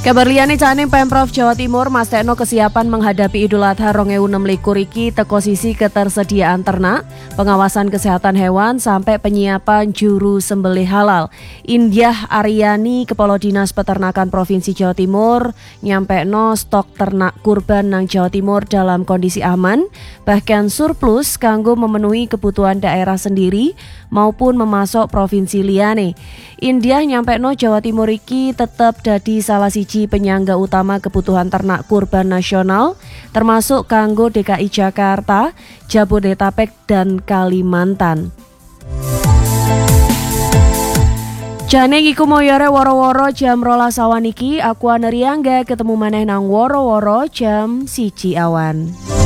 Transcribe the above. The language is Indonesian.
Kabar liyane jane Pemprov Jawa Timur mastekno kesiapan menghadapi Idul Adha 2026 iki teko sisi ketersediaan ternak, pengawasan kesehatan hewan sampai penyiapan juru sembelih halal. Indyah Aryani Kepala Dinas Peternakan Provinsi Jawa Timur nyampekno stok ternak kurban nang Jawa Timur dalam kondisi aman, bahkan surplus kanggo memenuhi kebutuhan daerah sendiri maupun memasok provinsi liyane. Indyah nyampekno Jawa Timur iki tetap dadi salah siji penyangga utama kebutuhan ternak kurban nasional, termasuk kanggo DKI Jakarta, Jabodetabek, dan Kalimantan. Jane iku moyore woro-woro jam 12 awan iki, aku Aneriangga ketemu maneh nang woro-woro jam 1 awan.